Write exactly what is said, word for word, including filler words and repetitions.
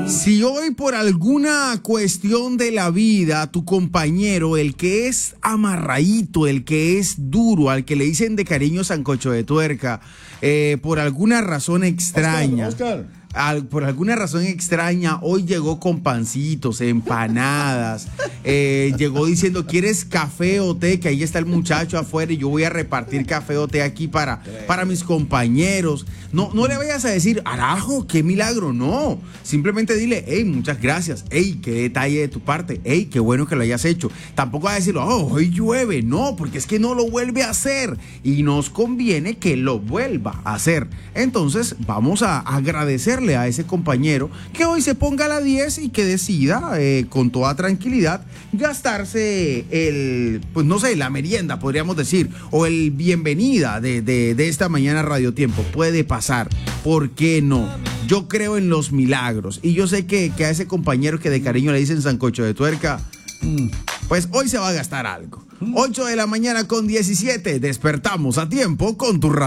Si hoy por alguna cuestión de la vida tu compañero, el que es amarradito, el que es duro, al que le dicen de cariño sancocho de tuerca, eh, por alguna razón extraña, Oscar, Oscar. Al, por alguna razón extraña, hoy llegó con pancitos, empanadas, eh, llegó diciendo, ¿quieres café o té? Que ahí está el muchacho afuera y yo voy a repartir café o té aquí para, para mis compañeros. No, no le vayas a decir, arajo, qué milagro, no. Simplemente dile, hey, muchas gracias, hey, qué detalle de tu parte, hey, qué bueno que lo hayas hecho. Tampoco va a decirlo, oh, hoy llueve, no, porque es que no lo vuelve a hacer y nos conviene que lo vuelva a hacer. Entonces, vamos a agradecerle a ese compañero que hoy se ponga a la diez y que decida eh, con toda tranquilidad gastarse el, pues no sé, la merienda, podríamos decir, o el bienvenida de, de, de esta mañana Radio Tiempo. Puede pasar, ¿por qué no? Yo creo en los milagros y yo sé que, que a ese compañero que de cariño le dicen sancocho de tuerca, pues hoy se va a gastar algo. ocho de la mañana con diecisiete, despertamos a tiempo con tu radio.